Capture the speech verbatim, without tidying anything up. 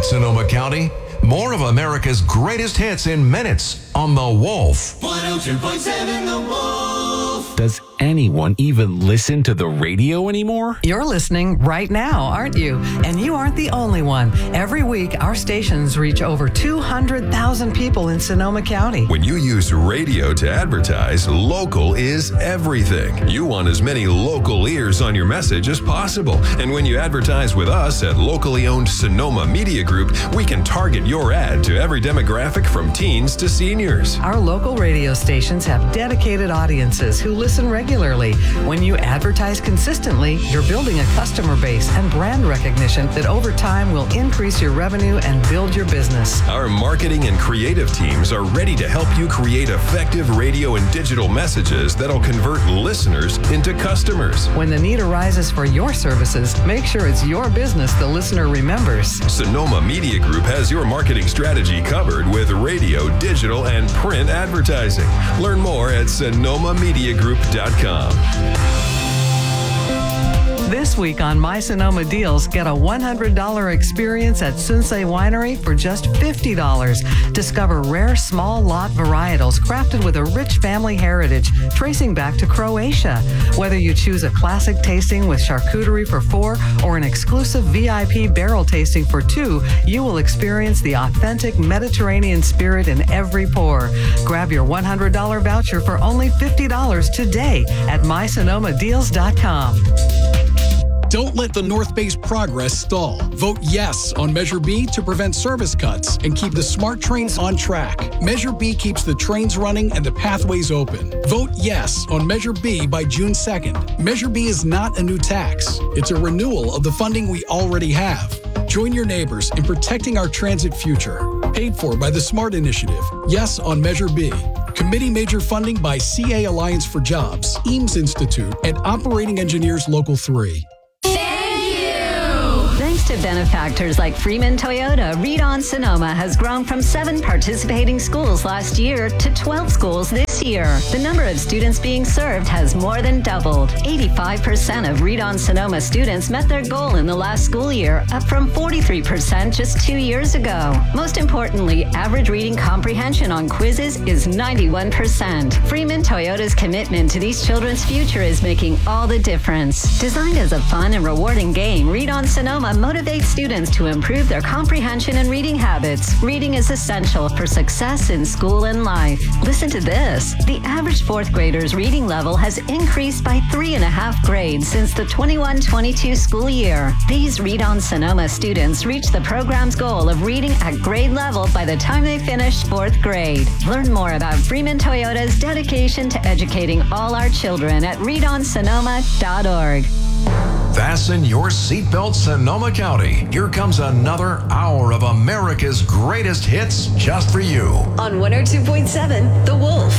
Sonoma County. More of America's greatest hits in minutes on The Wolf. one oh two point seven The Wolf. Does anyone even listen to the radio anymore? You're listening right now, aren't you? And you aren't the only one. Every week, our stations reach over two hundred thousand people in Sonoma County. When you use radio to advertise, local is everything. You want as many local ears on your message as possible. And when you advertise with us at locally owned Sonoma Media Group, we can target your ad to every demographic from teens to seniors. Our local radio stations have dedicated audiences who listen regularly. When you advertise consistently, you're building a customer base and brand recognition that over time will increase your revenue and build your business. Our marketing and creative teams are ready to help you create effective radio and digital messages that'll convert listeners into customers. When the need arises for your services, make sure it's your business the listener remembers. Sonoma Media Group has your marketing strategy covered with radio, digital, and print advertising. Learn more at sonoma media group dot com. This week on My Sonoma Deals, get a one hundred dollars experience at Sunsei Winery for just fifty dollars. Discover rare small lot varietals crafted with a rich family heritage tracing back to Croatia. Whether you choose a classic tasting with charcuterie for four or an exclusive V I P barrel tasting for two, you will experience the authentic Mediterranean spirit in every pour. Grab your one hundred dollars voucher for only fifty dollars today at my sonoma deals dot com. Don't let the North Bay's progress stall. Vote yes on Measure B to prevent service cuts and keep the SMART trains on track. Measure B keeps the trains running and the pathways open. Vote yes on Measure B by June second. Measure B is not a new tax. It's a renewal of the funding we already have. Join your neighbors in protecting our transit future. Paid for by the SMART Initiative. Yes on Measure B. Committee major funding by C A Alliance for Jobs, Eames Institute, and Operating Engineers Local three. Thanks to benefactors like Freeman Toyota, Read On Sonoma has grown from seven participating schools last year to twelve schools this year. The number of students being served has more than doubled. eighty-five percent of Read On Sonoma students met their goal in the last school year, up from forty-three percent just two years ago. Most importantly, average reading comprehension on quizzes is ninety-one percent. Freeman Toyota's commitment to these children's future is making all the difference. Designed as a fun and rewarding game, Read On Sonoma motivates students to improve their comprehension and reading habits. Reading is essential for success in school and life. Listen to this. The average fourth grader's reading level has increased by three and a half grades since the twenty-one twenty-two school year. These Read On Sonoma students reached the program's goal of reading at grade level by the time they finished fourth grade. Learn more about Freeman Toyota's dedication to educating all our children at read on sonoma dot org. Fasten your seatbelt, Sonoma County. Here comes another hour of America's greatest hits just for you. On one oh two point seven The Wolf.